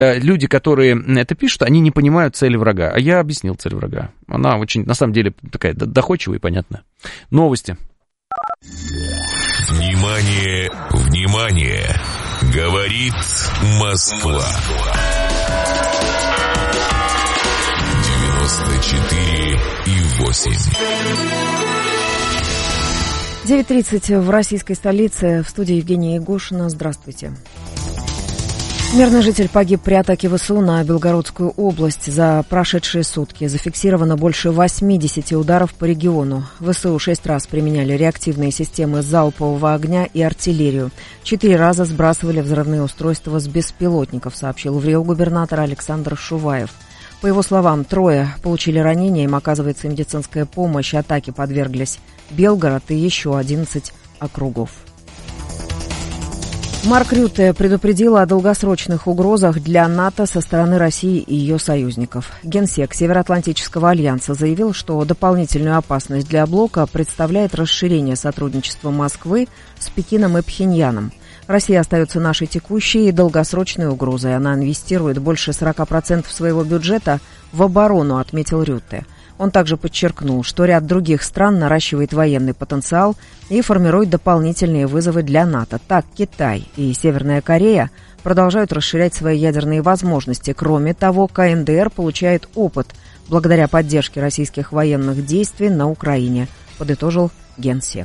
люди, которые это пишут, они не понимают цели врага. А я объяснил цель врага. Она очень, на самом деле, такая доходчивая и понятная. Новости. Внимание, внимание! Говорит Москва. 94,8. 9:30 в российской столице. В студии Евгения Егошина. Здравствуйте. Мирный житель погиб при атаке ВСУ на Белгородскую область. За прошедшие сутки зафиксировано больше 80 ударов по региону. ВСУ 6 раз применяли реактивные системы залпового огня и артиллерию. 4 раза сбрасывали взрывные устройства с беспилотников, сообщил в Рио губернатор Александр Шуваев. По его словам, 3 получили ранения, им оказывается медицинская помощь. Атаке подверглись Белгород и еще 11 округов. Марк Рютте предупредил о долгосрочных угрозах для НАТО со стороны России и ее союзников. Генсек Североатлантического альянса заявил, что дополнительную опасность для блока представляет расширение сотрудничества Москвы с Пекином и Пхеньяном. Россия остается нашей текущей и долгосрочной угрозой. Она инвестирует больше 40% своего бюджета в оборону, отметил Рютте. Он также подчеркнул, что ряд других стран наращивает военный потенциал и формирует дополнительные вызовы для НАТО. Так, Китай и Северная Корея продолжают расширять свои ядерные возможности. Кроме того, КНДР получает опыт благодаря поддержке российских военных действий на Украине, подытожил Генсек.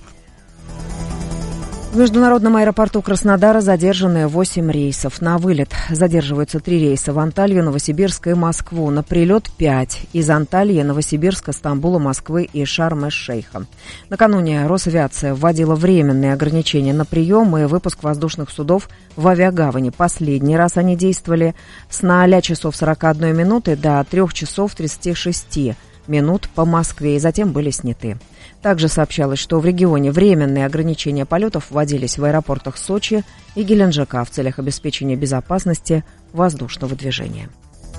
В международном аэропорту Краснодара задержаны 8 рейсов. На вылет задерживаются 3 рейса в Анталью, Новосибирск и Москву. На прилет 5 из Анталии, Новосибирска, Стамбула, Москвы и Шарм-эш-Шейха. Накануне Росавиация вводила временные ограничения на прием и выпуск воздушных судов в авиагавани. Последний раз они действовали с 0 часов 41 минуты до 3 часов 36 минут по Москве и затем были сняты. Также сообщалось, что в регионе временные ограничения полетов вводились в аэропортах Сочи и Геленджика в целях обеспечения безопасности воздушного движения.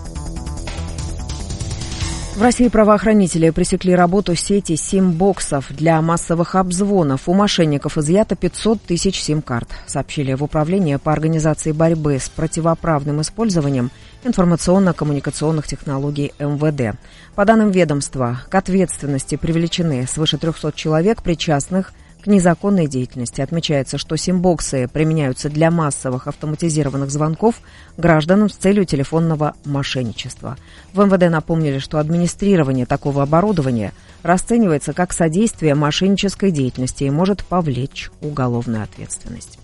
В России правоохранители пресекли работу сети сим-боксов для массовых обзвонов. У мошенников изъято 500 тысяч сим-карт, сообщили в Управлении по организации борьбы с противоправным использованием информационно-коммуникационных технологий МВД. По данным ведомства, к ответственности привлечены свыше 300 человек, причастных к незаконной деятельности. Отмечается, что сим-боксы применяются для массовых автоматизированных звонков гражданам с целью телефонного мошенничества. В МВД напомнили, что администрирование такого оборудования расценивается как содействие мошеннической деятельности и может повлечь уголовную ответственность.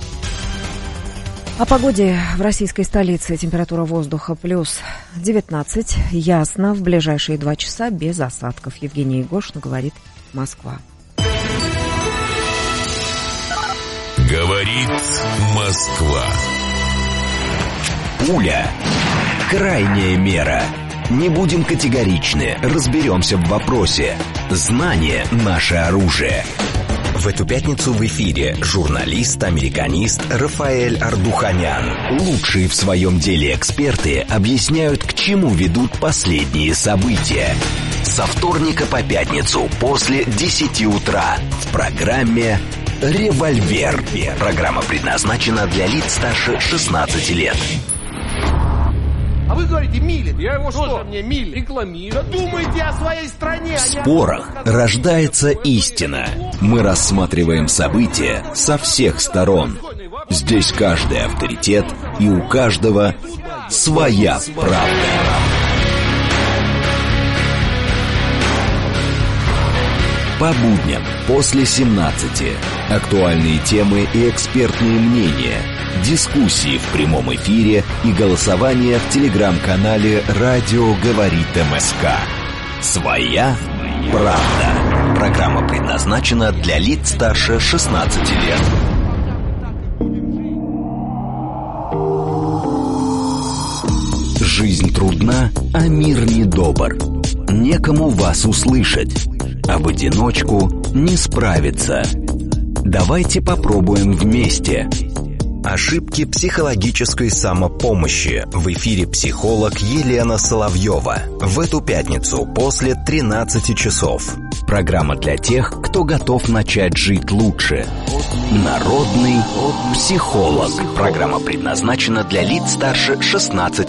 О погоде в российской столице. Температура воздуха плюс 19. Ясно. В ближайшие 2 часа без осадков. Евгения Егошина, говорит Москва. Говорит Москва. Пуля. Крайняя мера. Не будем категоричны, разберемся в вопросе. Знание – наше оружие. В эту пятницу в эфире журналист-американист Рафаэль Ардуханян. Лучшие в своем деле эксперты объясняют, к чему ведут последние события. Со вторника по пятницу после 10 утра в программе «Револьвер». Программа предназначена для лиц старше 16 лет. А вы говорите, милит. Я его что? Мне милит. Рекламирую. Да думайте о своей стране. В спорах рождается истина. Мы рассматриваем события со всех сторон. Здесь каждый авторитет, и у каждого своя правда. По будням после 17. Актуальные темы и экспертные мнения. Дискуссии в прямом эфире и голосование в телеграм-канале «Радио говорит МСК». Своя правда. Программа предназначена для лиц старше 16 лет. Жизнь трудна, а мир недобр. Некому вас услышать, а в одиночку не справиться. Давайте попробуем вместе. Ошибки психологической самопомощи. В эфире психолог Елена Соловьева. В эту пятницу после 13 часов. Программа для тех, кто готов начать жить лучше. Народный психолог. Программа предназначена для лиц старше 16